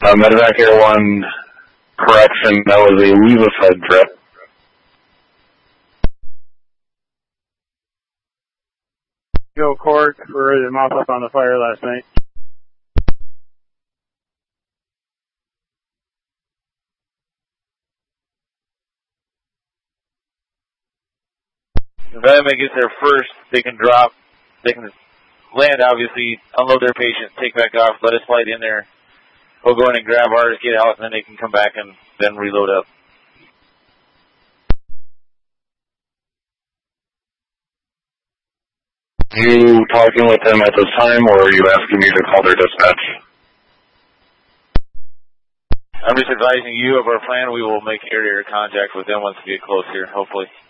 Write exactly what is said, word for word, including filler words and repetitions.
Uh, Medevac Air one, correction, that was a Levofed trip. Go Court, we're ready to mop up on the fire last night. If anyone gets there first, they can drop, they can land, obviously, unload their patient, take back off, let us flight in there. We'll go in and grab ours, get out, and then they can come back and then reload up. You talking with them at this time, or are you asking me to call their dispatch? I'm just advising you of our plan. We will make air-to-air contact with them once we get close here, hopefully.